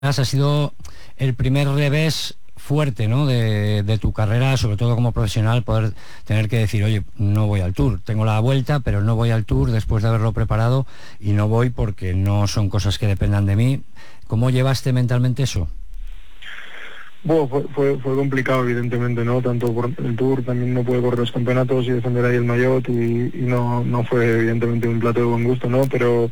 ha sido el primer revés fuerte, ¿no?, de tu carrera, sobre todo como profesional, poder tener que decir, oye, no voy al Tour, tengo la vuelta, pero no voy al Tour después de haberlo preparado y no voy porque no son cosas que dependan de mí. ¿Cómo llevaste mentalmente eso? Bueno, fue complicado, evidentemente, ¿no? Tanto por el Tour, también no pude correr los campeonatos y defender ahí el maillot y no fue evidentemente un plato de buen gusto, ¿no?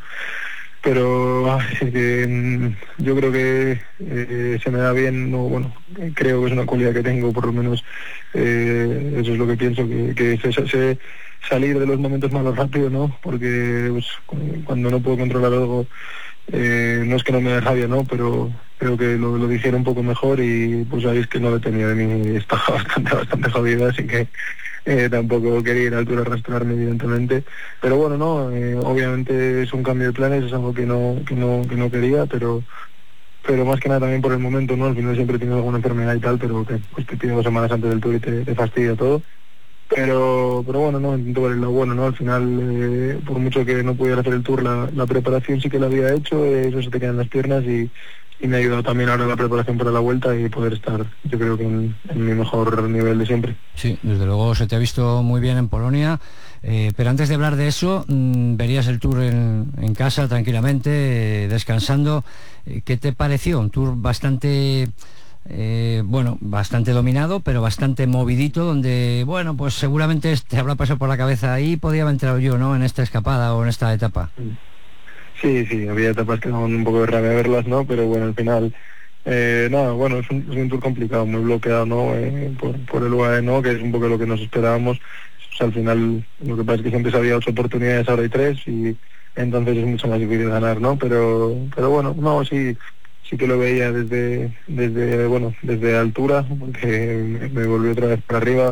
Pero es que yo creo que se me da bien, no, bueno, creo que es una cualidad que tengo, por lo menos eso es lo que pienso, que sé salir de los momentos malos rápido, ¿no? Porque pues, cuando no puedo controlar algo, no es que no me dé rabia, ¿no? Pero creo que lo dijera un poco mejor y pues sabéis que no lo tenía de mí, estaba bastante jodido, así que tampoco quería ir al Tour a arrastrarme, evidentemente. Pero bueno, no, obviamente es un cambio de planes, es algo que no quería, pero más que nada también por el momento, ¿no? Al final siempre he tenido alguna enfermedad y tal, pero que pues te pido 2 semanas antes del Tour y te fastidia todo. Pero bueno, no, intento ver lo bueno, ¿no? Al final, por mucho que no pudiera hacer el Tour, la preparación sí que la había hecho, eso se te queda en las piernas y me ha ayudado también ahora la preparación para la vuelta y poder estar, yo creo que en mi mejor nivel de siempre. Sí, desde luego se te ha visto muy bien en Polonia, pero antes de hablar de eso, verías el Tour en casa tranquilamente, descansando. ¿Qué te pareció? Un Tour bastante... bueno, bastante dominado, pero bastante movidito, donde, bueno, pues seguramente te habrá pasado por la cabeza, ahí podía haber entrado yo, ¿no?, en esta escapada o en esta etapa. Sí, había etapas que daban un poco de rabia verlas, ¿no? Pero bueno, al final, nada, bueno, es un Tour complicado, muy bloqueado, ¿no? Por el UAE, ¿no? Que es un poco lo que nos esperábamos. O sea, al final, lo que pasa es que siempre había 8 oportunidades, ahora hay 3 y entonces es mucho más difícil ganar, ¿no? Pero bueno, no, sí que lo veía desde altura, porque me volvió otra vez para arriba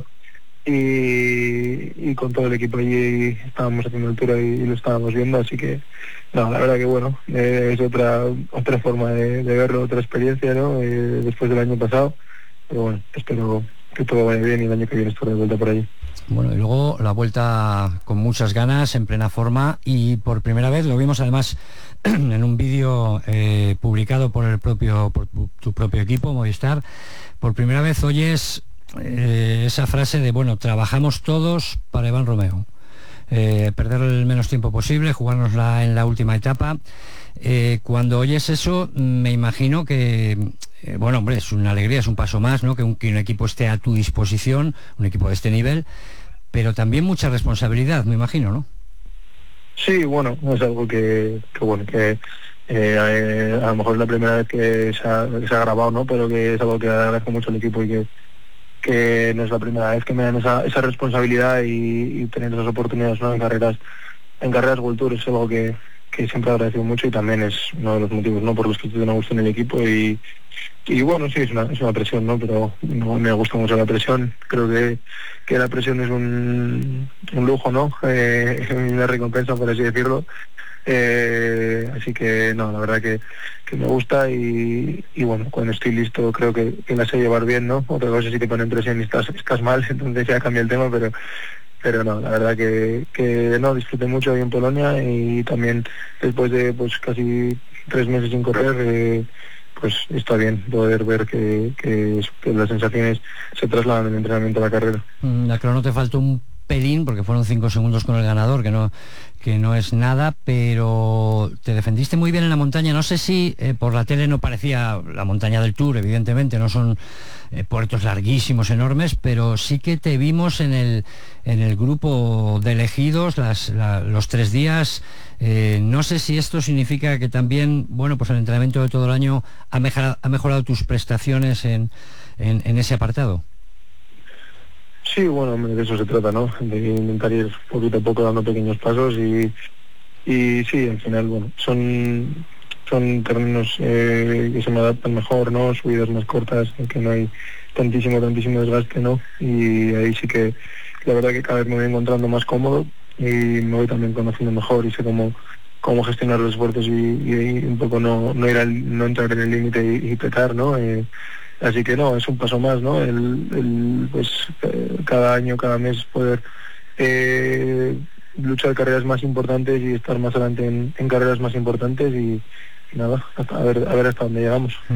y con todo el equipo allí estábamos haciendo altura y lo estábamos viendo, así que no, la verdad que bueno, es otra forma de verlo, otra experiencia, ¿no? Después del año pasado, pero bueno, espero que todo vaya bien y el año que viene estaré de vuelta por allí. Bueno, y luego la vuelta con muchas ganas, en plena forma, y por primera vez lo vimos además en un vídeo publicado por tu propio equipo, Movistar. Por primera vez oyes esa frase de, bueno, trabajamos todos para Iván Romeo. Perder el menos tiempo posible, jugárnosla en la última etapa. Cuando oyes eso, me imagino que, bueno, hombre, es una alegría, es un paso más, ¿no?, que un equipo esté a tu disposición, un equipo de este nivel, pero también mucha responsabilidad, me imagino, ¿no? Sí, bueno, es algo que a lo mejor es la primera vez que se ha grabado, ¿no? Pero que es algo que agradezco mucho al equipo y que no es la primera vez que me dan esa responsabilidad y tener esas oportunidades, ¿no? En carreras World Tour es algo que siempre he agradecido mucho y también es uno de los motivos, ¿no?, por los que estoy a gusto en el equipo y bueno, sí, es una presión, ¿no? Pero no me gusta mucho la presión. Creo que la presión es un lujo, ¿no? Una recompensa, por así decirlo. Así que no, la verdad que me gusta y bueno, cuando estoy listo creo que la sé llevar bien, ¿no? Otra cosa es si te ponen presión y estás mal, entonces ya cambia el tema, pero no, la verdad que no, disfruté mucho ahí en Polonia y también después de pues casi 3 meses sin correr, pues está bien poder ver que las sensaciones se trasladan del entrenamiento a la carrera. La crono te faltó un pelín porque fueron 5 segundos con el ganador, que no es nada, pero te defendiste muy bien en la montaña. No sé si por la tele no parecía la montaña del Tour, evidentemente no son puertos larguísimos, enormes, pero sí que te vimos en el grupo de elegidos los 3 días. No sé si esto significa que también, bueno, pues el entrenamiento de todo el año ha mejorado tus prestaciones en ese apartado. Sí, bueno, de eso se trata, ¿no? De intentar ir poquito a poco dando pequeños pasos y sí, al final, bueno, son terrenos que se me adaptan mejor, ¿no? Subidas más cortas, en que no hay tantísimo desgaste, ¿no? Y ahí sí que la verdad que cada vez me voy encontrando más cómodo y me voy también conociendo mejor y sé cómo gestionar los esfuerzos y un poco no entrar en el límite y petar, ¿no? Así que no, es un paso más, ¿no? Pues cada año, cada mes poder luchar carreras más importantes y estar más adelante en carreras más importantes y nada, a ver hasta dónde llegamos.